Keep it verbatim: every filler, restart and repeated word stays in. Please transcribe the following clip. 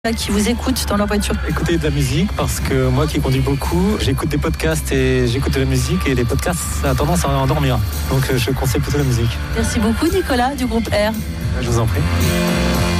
qui vous écoutent dans leur voiture? Écoutez de la musique, parce que moi qui conduis beaucoup, j'écoute des podcasts et j'écoute de la musique, et les podcasts, ça a tendance à endormir. Donc je conseille plutôt la musique. Merci beaucoup Nicolas du groupe R. Je vous en prie.